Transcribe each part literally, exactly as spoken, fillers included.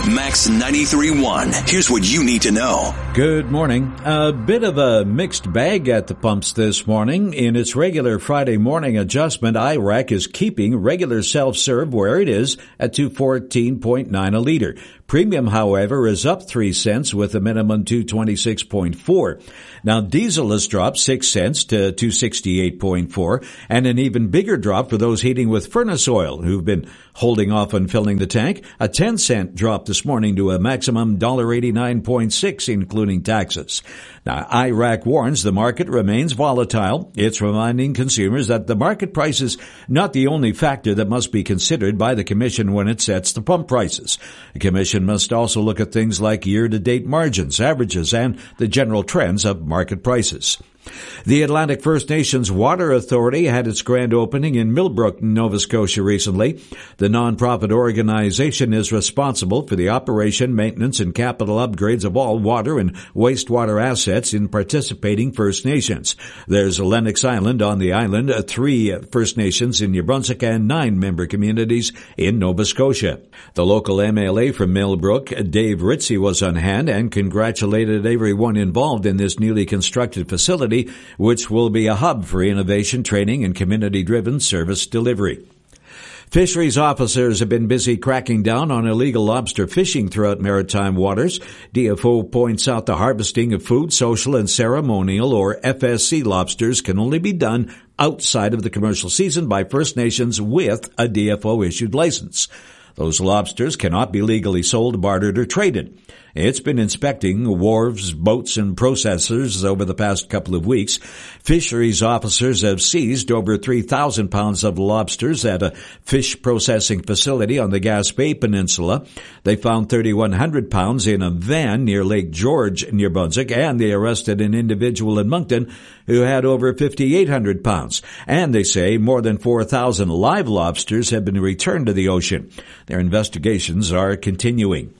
Max ninety-three point one. Here's what you need to know. Good morning. A bit of a mixed bag at the pumps this morning. In its regular Friday morning adjustment, I R A C is keeping regular self-serve where it is at two fourteen point nine a liter. Premium, however, is up three cents with a minimum two twenty-six point four. Now, diesel has dropped six cents to two sixty-eight point four, and an even bigger drop for those heating with furnace oil who've been holding off on filling the tank. A ten cent drop this morning to a maximum one dollar eighty-nine point six, including taxes. Now, I R A C warns the market remains volatile. It's reminding consumers that the market price is not the only factor that must be considered by the Commission when it sets the pump prices. The Commission must also look at things like year-to-date margins, averages, and the general trends of market prices. The Atlantic First Nations Water Authority had its grand opening in Millbrook, Nova Scotia recently. The nonprofit organization is responsible for the operation, maintenance, and capital upgrades of all water and wastewater assets in participating First Nations. There's Lennox Island on the island, three First Nations in New Brunswick, and nine member communities in Nova Scotia. The local M L A from Millbrook, Dave Ritchie, was on hand and congratulated everyone involved in this newly constructed facility, which will be a hub for innovation, training, and community-driven service delivery. Fisheries officers have been busy cracking down on illegal lobster fishing throughout maritime waters. D F O points out the harvesting of food, social, and ceremonial, or F S C lobsters can only be done outside of the commercial season by First Nations with a D F O-issued license. Those lobsters cannot be legally sold, bartered, or traded. It's been inspecting wharves, boats, and processors over the past couple of weeks. Fisheries officers have seized over three thousand pounds of lobsters at a fish processing facility on the Gaspé Peninsula. They found thirty-one hundred pounds in a van near Lake George, near Brunswick, and they arrested an individual in Moncton who had over fifty-eight hundred pounds. And they say more than four thousand live lobsters have been returned to the ocean. Their investigations are continuing.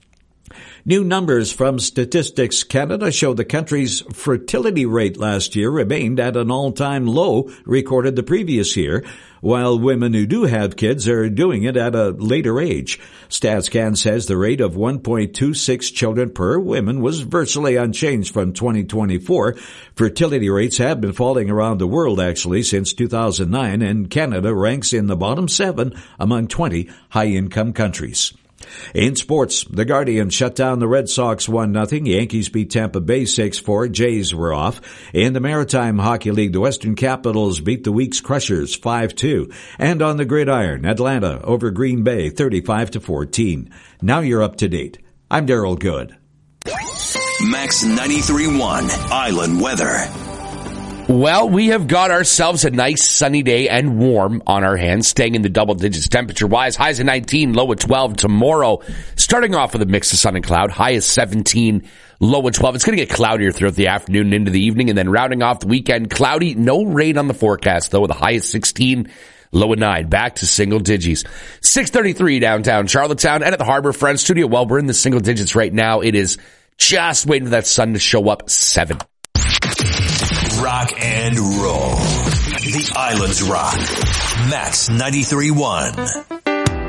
New numbers from Statistics Canada show the country's fertility rate last year remained at an all-time low recorded the previous year, while women who do have kids are doing it at a later age. StatsCan says the rate of one point two six children per woman was virtually unchanged from twenty twenty-four. Fertility rates have been falling around the world, actually, since two thousand nine, and Canada ranks in the bottom seven among twenty high-income countries. In sports, the Guardian shut down the Red Sox one nothing. Yankees beat Tampa Bay six four. Jays were off. In the Maritime Hockey League, the Western Capitals beat the Weeks Crushers five two. And on the gridiron, Atlanta over Green Bay thirty-five to fourteen. Now you're up to date. I'm Daryl Good. Max ninety-three point one Island Weather. Well, we have got ourselves a nice sunny day and warm on our hands, staying in the double digits temperature-wise. Highs of nineteen, low at twelve tomorrow. Starting off with a mix of sun and cloud. High is seventeen, low at twelve. It's going to get cloudier throughout the afternoon and into the evening, and then rounding off the weekend, cloudy. No rain on the forecast, though, with a high of sixteen, low at nine. Back to single digits. six thirty-three downtown Charlottetown and at the Harbor Front Studio. Well, we're in the single digits right now. It is just waiting for that sun to show up. seven. Rock and roll. The Islands Rock. Max ninety-three point one.